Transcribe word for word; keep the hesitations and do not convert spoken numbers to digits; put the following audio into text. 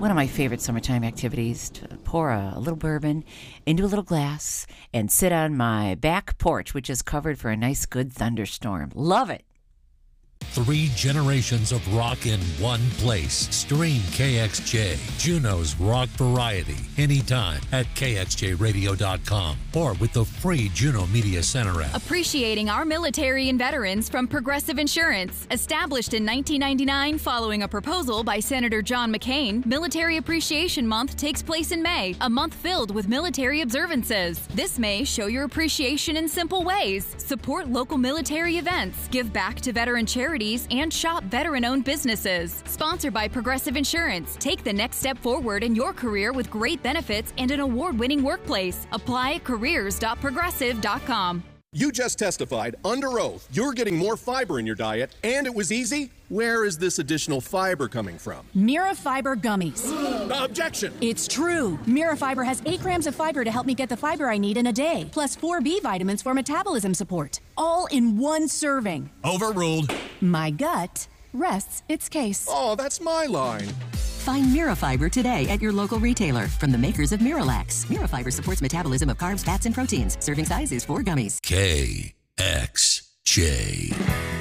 One of my favorite summertime activities, to pour a, a little bourbon into a little glass and sit on my back porch, which is covered for a nice good thunderstorm. Love it. Three generations of rock in one place. Stream K X J, Juneau's rock variety, anytime at K X J radio dot com or with the free Juneau Media Center app. Appreciating our military and veterans from Progressive Insurance. Established in nineteen ninety-nine following a proposal by Senator John McCain, Military Appreciation Month takes place in May, a month filled with military observances. This May, show your appreciation in simple ways. Support local military events, give back to veteran charities, and shop veteran-owned businesses. Sponsored by Progressive Insurance. Take the next step forward in your career with great benefits and an award-winning workplace. Apply at careers dot progressive dot com. You just testified under oath you're getting more fiber in your diet, and it was easy? Where is this additional fiber coming from? Mirafiber gummies. Objection! It's true. Mirafiber has eight grams of fiber to help me get the fiber I need in a day, plus four B vitamins for metabolism support, all in one serving. Overruled. My gut rests its case. Oh, that's my line. Find Mirafiber today at your local retailer from the makers of Miralax. Mirafiber supports metabolism of carbs, fats, and proteins. Serving size is four gummies. K X J.